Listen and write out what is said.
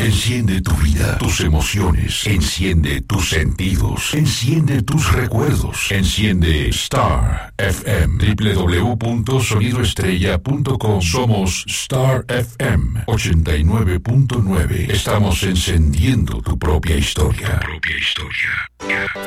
Enciende tu vida, tus emociones. Enciende tus sentidos. Enciende tus recuerdos. Enciende Star FM. www.sonidoestrella.com. Somos Star FM 89.9. Estamos encendiendo tu propia historia.